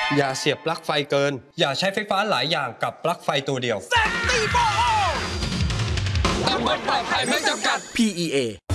อย่าเสียบปลั๊กไฟเกินอย่าใช้ไฟฟ้าหลายอย่างกับปลั๊กไฟตัวเดียวตำบลปลอดภัยไม่จำกัด PEA